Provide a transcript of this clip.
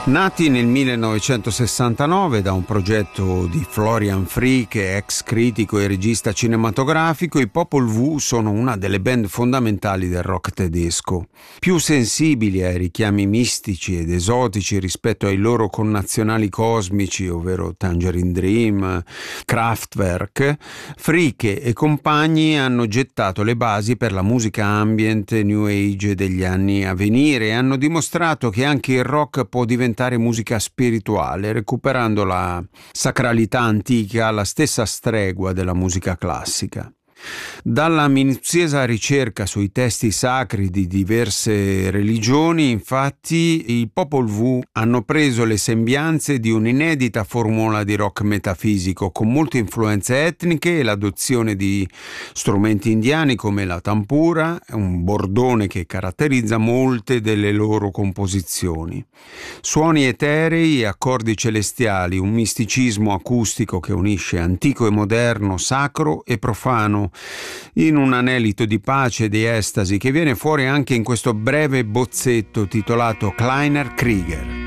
Nati nel 1969 da un progetto di Florian Fricke, ex critico e regista cinematografico, i Popol Vuh sono una delle band fondamentali del rock tedesco. Più sensibili ai richiami mistici ed esotici rispetto ai loro connazionali cosmici, ovvero Tangerine Dream, Kraftwerk, Fricke e compagni hanno gettato le basi per la musica ambient e new age degli anni a venire e hanno dimostrato che anche il rock può diventare musica spirituale, recuperando la sacralità antica alla stessa stregua della musica classica. Dalla minuziosa ricerca sui testi sacri di diverse religioni, infatti, i Popol Vuh hanno preso le sembianze di un'inedita formula di rock metafisico con molte influenze etniche e l'adozione di strumenti indiani come la tampura, un bordone che caratterizza molte delle loro composizioni. Suoni eterei e accordi celestiali, un misticismo acustico che unisce antico e moderno, sacro e profano, in un anelito di pace e di estasi che viene fuori anche in questo breve bozzetto titolato Kleiner Krieger.